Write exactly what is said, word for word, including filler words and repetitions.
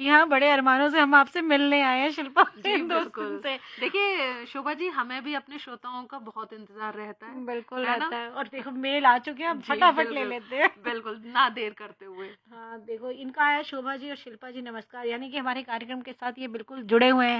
जी हाँ, बड़े अरमानों से हम आपसे मिलने आए हैं शिल्पा, जी इन दोस्तों बिल्कुल। से। देखिए शोभा जी, हमें भी अपने श्रोताओं का बहुत इंतजार रहता है, बिल्कुल है ना? रहता है, और देखो मेल आ चुके हैं, अब जी फटाफट ले बिल्कुल, लेते हैं। बिल्कुल, ना देर करते हुए। हाँ, देखो इनका है शोभा जी और शिल्पा जी नमस्कार, यानी कि हमारे कार्यक्रम के साथ ये बिल्कुल जुड़े हुए हैं।